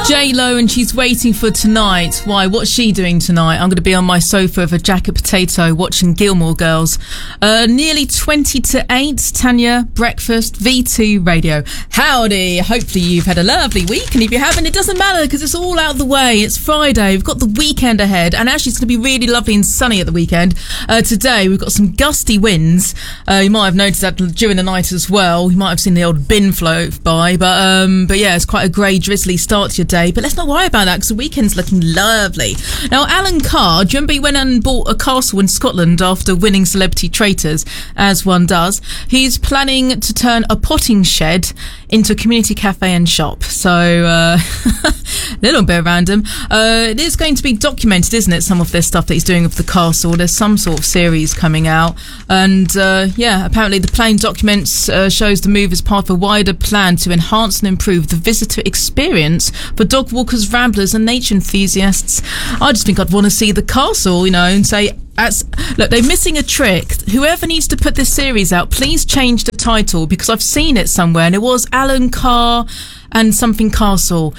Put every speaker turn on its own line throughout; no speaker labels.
J-Lo, and she's waiting for tonight. Why? What's she doing tonight? I'm going to be on my sofa with a jacket potato watching Gilmore Girls. Nearly 20 to 8, Tanya, breakfast, V2 Radio. Howdy. Hopefully you've had a lovely week, and if you haven't, it doesn't matter because it's all out of the way. It's Friday. We've got the weekend ahead, and actually it's going to be really lovely and sunny at the weekend. Today we've got some gusty winds. You might have noticed that during the night as well. You might have seen the old bin float by, but yeah, it's quite a grey, drizzly start to your day. But let's not worry about that because the weekend's looking lovely. Now, Alan Carr, do you remember he went and bought a castle in Scotland after winning Celebrity Traitors, as one does? He's planning to turn a potting shed into a community cafe and shop. So, a little bit random. It is going to be documented, isn't it, some of this stuff that he's doing with the castle? There's some sort of series coming out. And, yeah, apparently the plane documents shows the move as part of a wider plan to enhance and improve the visitor experience for dog walkers, ramblers and nature enthusiasts. I just think I'd want to see the castle, you know, and say, look, they're missing a trick. Whoever needs to put this series out, please change the title because I've seen it somewhere and it was Alan Carr and something Castle.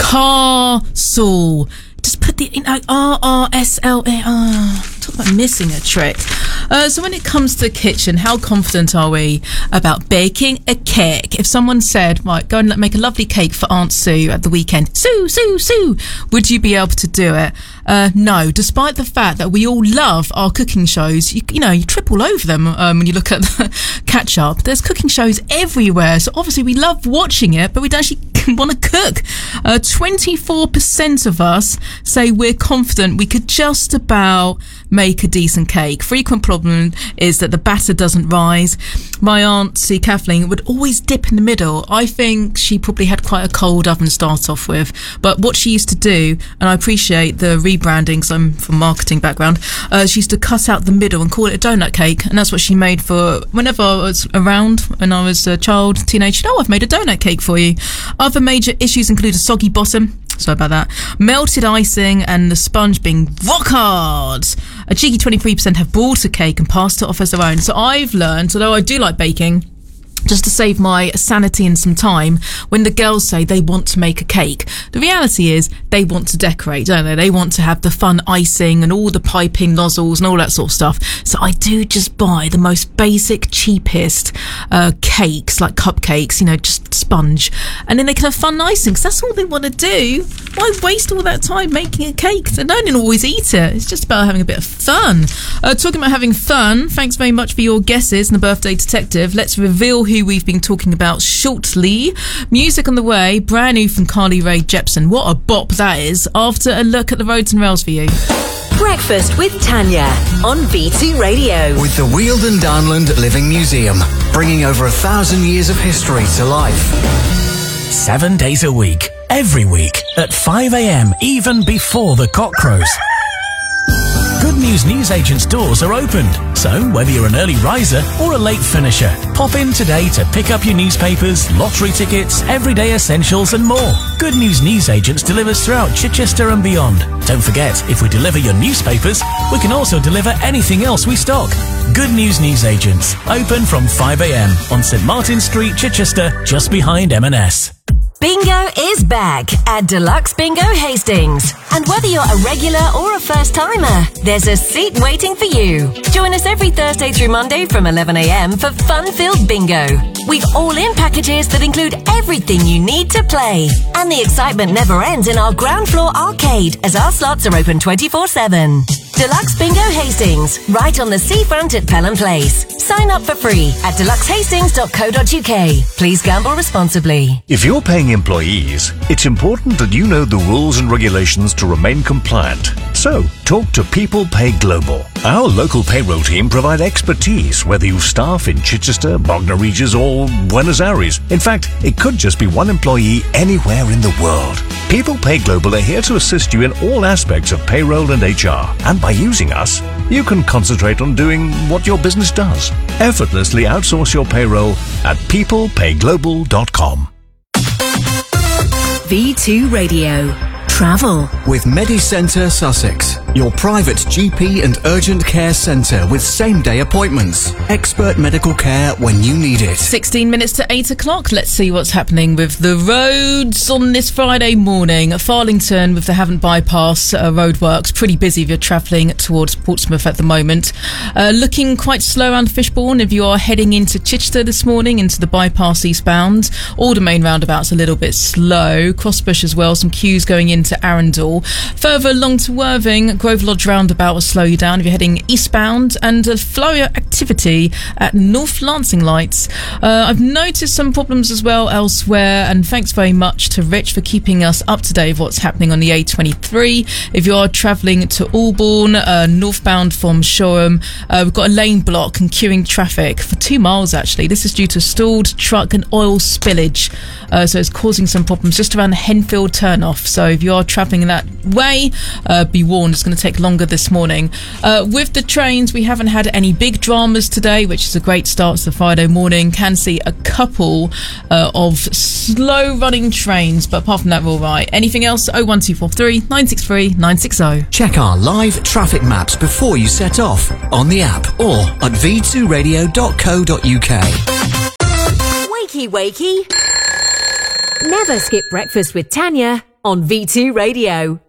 Castle. Just put the, R-R-S-L-A-R. Talk about missing a trick. So when it comes to the kitchen, how confident are we about baking a cake? If someone said, right, go and make a lovely cake for Aunt Sue at the weekend, Sue, would you be able to do it? No, despite the fact that we all love our cooking shows. You trip all over them when you look at the catch up. There's cooking shows everywhere. So obviously we love watching it, but we don't actually want to cook. 24% of us say we're confident we could just about make a decent cake. Frequent problem is that the batter doesn't rise. My auntie Kathleen would always dip in the middle. I think she probably had quite a cold oven to start off with. But what she used to do, and I appreciate the rebranding because I'm from marketing background, she used to cut out the middle and call it a donut cake. And that's what she made for whenever I was around when I was a child, teenager. Oh, I've made a donut cake for you. Other major issues include a soggy bottom. Sorry about that. Melted icing and the sponge being rock hard. A cheeky 23% have bought a cake and passed it off as their own. So I've learned, although I do like baking, just to save my sanity and some time, when the girls say they want to make a cake, the reality is they want to decorate, don't they? They want to have the fun icing and all the piping nozzles and all that sort of stuff. So I do just buy the most basic, cheapest cakes, like cupcakes, just sponge. And then they can have fun icing, because that's all they want to do. Why waste all that time making a cake? They don't always eat it. It's just about having a bit of fun. Talking about having fun, thanks very much for your guesses in the Birthday Detective. Let's reveal who we've been talking about shortly. Music on the way, brand new from Carly Rae Jepsen. What a bop that is, after a look at the roads and rails for you.
Breakfast with Tanya on V2 Radio.
With the Weald Downland Living Museum, bringing over 1,000 years of history to life.
7 days a week, every week, at 5 a.m, even before the cock crows. Good News newsagents doors are opened, so whether you're an early riser or a late finisher, pop in today to pick up your newspapers, lottery tickets, everyday essentials and more. Good News newsagents delivers throughout Chichester and beyond. Don't forget, if we deliver your newspapers, we can also deliver anything else we stock. Good News newsagents, open from 5 a.m. on St Martin Street, Chichester, just behind M&S.
Bingo is back at Deluxe Bingo Hastings. And whether you're a regular or a first-timer, there's a seat waiting for you. Join us every Thursday through Monday from 11 a.m. for fun-filled bingo. We've all-in packages that include everything you need to play. And the excitement never ends in our ground floor arcade as our slots are open 24/7. Deluxe Bingo Hastings, right on the seafront at Pelham Place. Sign up for free at deluxehastings.co.uk. Please gamble responsibly.
If you're paying employees, it's important that you know the rules and regulations to remain compliant. So, talk to People Pay Global. Our local payroll team provide expertise, whether you staff in Chichester, Bognor Regis or Buenos Aires. In fact, it could just be one employee anywhere in the world. People Pay Global are here to assist you in all aspects of payroll and HR. And by using us, you can concentrate on doing what your business does. Effortlessly outsource your payroll at peoplepayglobal.com.
V2 Radio. Travel
with MediCentre Sussex. Your private GP and urgent care centre with same-day appointments. Expert medical care when you need it.
16 minutes to 8 o'clock. Let's see what's happening with the roads on this Friday morning. Farlington with the Havant Bypass roadworks. Pretty busy if you're travelling towards Portsmouth at the moment. Looking quite slow around Fishbourne if you are heading into Chichester this morning, into the bypass eastbound. All the main roundabouts a little bit slow. Crossbush as well, some queues going into Arundel. Further along to Worthing, Grove Lodge roundabout will slow you down if you're heading eastbound, and flow activity at North Lancing Lights. I've noticed some problems as well elsewhere, and thanks very much to Rich for keeping us up to date with what's happening on the A23. If you are travelling to Albourne, northbound from Shoreham, we've got a lane block and queuing traffic for 2 miles actually. This is due to stalled truck and oil spillage, so it's causing some problems just around the Henfield turnoff. So if you are travelling in that way, be warned, it's going to take longer this morning. With the trains, we haven't had any big dramas today, which is a great start to the Friday morning. Can see a couple of slow running trains, but apart from that we're all right. Anything else? 01243 963 960.
Check our live traffic maps before you set off on the app or at v2radio.co.uk.
Wakey, wakey. Never skip breakfast with Tanya on V2 Radio.